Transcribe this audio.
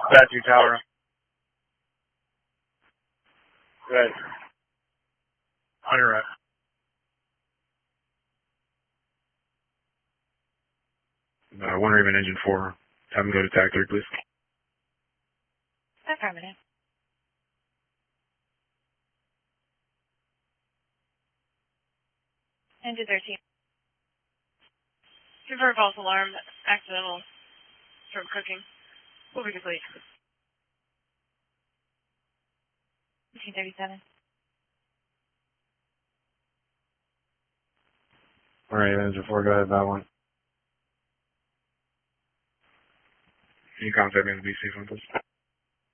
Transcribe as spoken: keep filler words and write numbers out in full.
Statue Tower. Good. Hunter up. Uh, one Raven engine four. Have him go to tag three, please. Affirmative. Engine thirteen. Convert false alarm. Accidental from cooking. Will be complete. fifteen thirty-seven. All right, engine four, go ahead, that one. Can you contact me on the B C phone, please?